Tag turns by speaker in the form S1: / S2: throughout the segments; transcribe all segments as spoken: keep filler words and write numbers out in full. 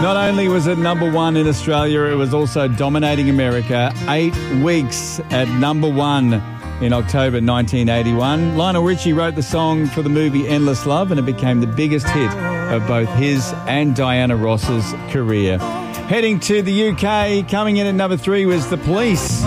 S1: Not only was it number one in Australia, it was also dominating America. Eight weeks at number one in October nineteen eighty-one. Lionel Richie wrote the song for the movie Endless Love, and it became the biggest hit of both his and Diana Ross's career. Heading to the U K, coming in at number three was The Police.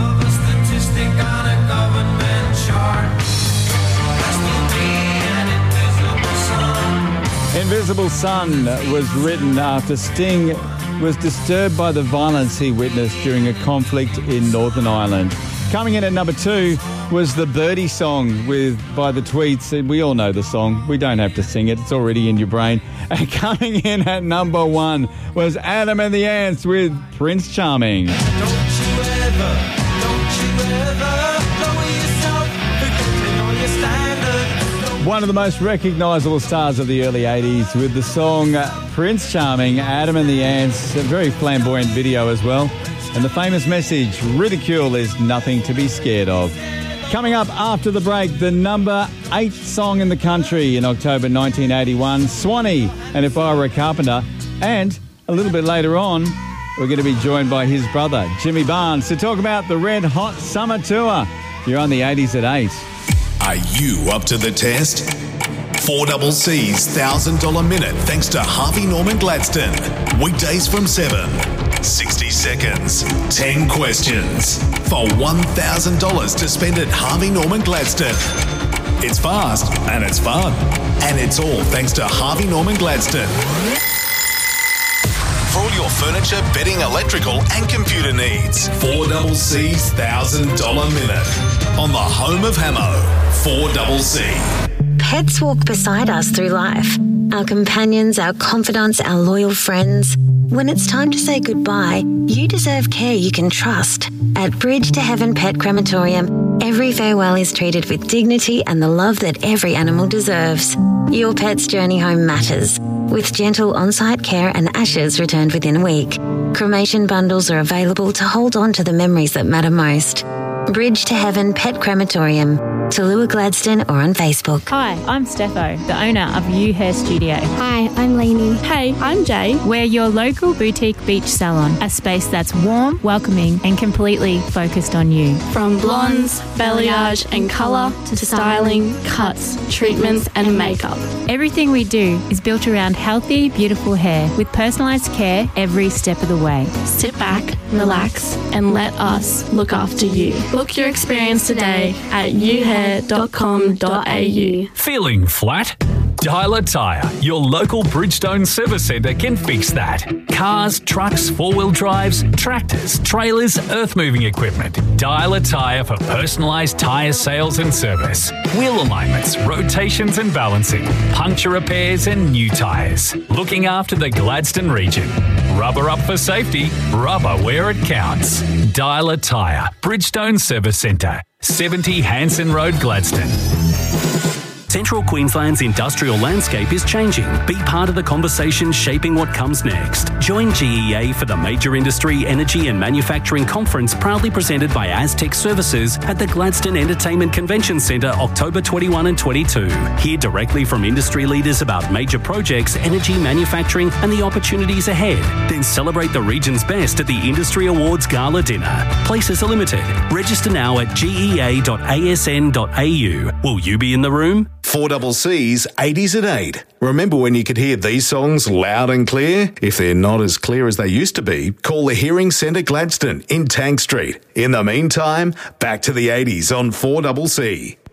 S1: Invisible Sun was written after Sting was disturbed by the violence he witnessed during a conflict in Northern Ireland. Coming in at number two was the Birdie song with by the Tweets. And we all know the song. We don't have to sing it. It's already in your brain. And coming in at number one was Adam and the Ants with Prince Charming. Don't you ever, don't you ever lower yourself, forgetting all your standards. One of the most recognisable stars of the early eighties with the song Prince Charming, Adam and the Ants, a very flamboyant video as well. And the famous message, ridicule is nothing to be scared of. Coming up after the break, the number eight song in the country in October nineteen eighty-one, Swanee and If I Were a Carpenter. And a little bit later on, we're going to be joined by his brother, Jimmy Barnes, to talk about the Red Hot Summer Tour. You're on the eighties at eight.
S2: Are you up to the test? four C C's one thousand dollars Minute thanks to Harvey Norman Gladstone. Weekdays from seven. sixty seconds. ten questions. For one thousand dollars to spend at Harvey Norman Gladstone. It's fast and it's fun. And it's all thanks to Harvey Norman Gladstone. For all your furniture, bedding, electrical and computer needs. four C C's one thousand dollars Minute. On the home of Hamo. four C C.
S3: Pets walk beside us through life. Our companions, our confidants, our loyal friends. When it's time to say goodbye, you deserve care you can trust. At Bridge to Heaven Pet Crematorium, every farewell is treated with dignity and the love that every animal deserves. Your pet's journey home matters, with gentle on-site care and ashes returned within a week. Cremation bundles are available to hold on to the memories that matter most. Bridge to Heaven Pet Crematorium, Tallulah Gladstone, or on Facebook.
S4: Hi, I'm Stepho, the owner of You Hair Studio.
S5: Hi, I'm Lainey.
S6: Hey, I'm Jay.
S4: We're your local boutique beach salon, a space that's warm, welcoming, and completely focused on you.
S6: From blondes, balayage and colour to styling, cuts, treatments and makeup.
S4: Everything we do is built around healthy, beautiful hair with personalised care every step of the way.
S6: Sit back, relax, and let us look after you. Book your experience today at you hair dot com dot a u.
S7: Feeling flat? Dialer Tyre, your local Bridgestone service centre can fix that. Cars, trucks, four-wheel drives, tractors, trailers, earth-moving equipment. Dialer Tyre for personalised tyre sales and service. Wheel alignments, rotations and balancing, puncture repairs and new tyres. Looking after the Gladstone region. Rubber up for safety, rubber where it counts. Dialer Tyre, Bridgestone Service Centre, seventy Hanson Road, Gladstone.
S8: Central Queensland's industrial landscape is changing. Be part of the conversation shaping what comes next. Join G E A for the Major Industry, Energy and Manufacturing Conference, proudly presented by Aztec Services at the Gladstone Entertainment Convention Centre, October twenty-first and twenty-second. Hear directly from industry leaders about major projects, energy, manufacturing and the opportunities ahead. Then celebrate the region's best at the Industry Awards Gala Dinner. Places are limited. Register now at g e a dot a s n dot a u. Will you be in the room?
S2: four C C's eighties at eight. Remember when you could hear these songs loud and clear? If they're not as clear as they used to be, call the Hearing Centre Gladstone in Tank Street. In the meantime, back to the eighties on four C C.